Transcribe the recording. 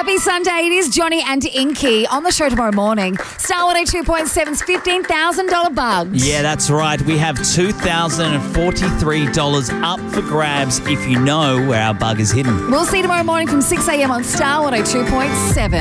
Happy Sunday. It is Johnny and Inky on the show tomorrow morning. Star 102.7's $15,000 bugs. Yeah, that's right. We have $2,043 up for grabs if you know where our bug is hidden. We'll see you tomorrow morning from 6 a.m. on Star 102.7.